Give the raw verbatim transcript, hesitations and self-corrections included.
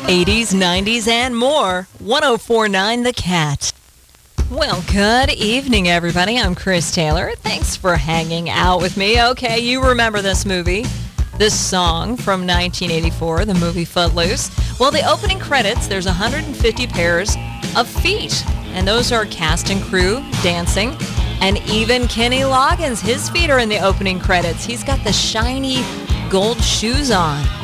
eighties, nineties, and more. one oh four point nine The Cat. Well, good evening, everybody. I'm Chris Taylor. Thanks for hanging out with me. Okay, you remember this movie, this song from nineteen eighty-four, the movie Footloose. Well, the opening credits, there's one hundred fifty pairs of feet, and those are cast and crew dancing. And even Kenny Loggins, his feet are in the opening credits. He's got the shiny gold shoes on.